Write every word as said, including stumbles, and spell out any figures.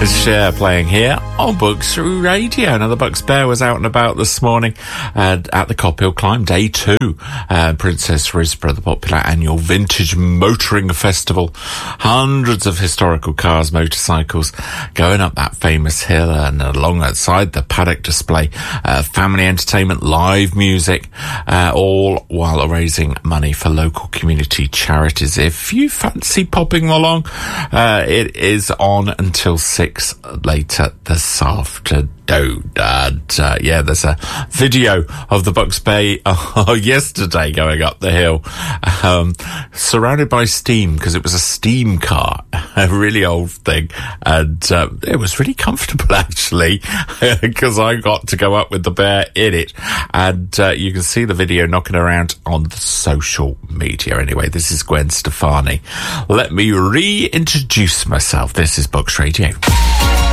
Cher playing here on Books Through Radio. Now, the Bucks Bear was out and about this morning uh, at the Cophill Climb, day two. Uh, Princess Risborough, the popular annual vintage motoring festival. Hundreds of historical cars, motorcycles going up that famous hill and alongside the paddock display. Uh, family entertainment, live music, uh, all while raising money for local community charities. If you fancy popping along, uh, it is on until six later this afternoon. And, uh, yeah, there's a video of the Bucks Bay uh, yesterday going up the hill, um, surrounded by steam, because it was a steam car, a really old thing, and uh, it was really comfortable, actually, because I got to go up with the bear in it, and uh, you can see the video knocking around on the social media. Anyway, this is Gwen Stefani. Let me reintroduce myself. This is Books Radio.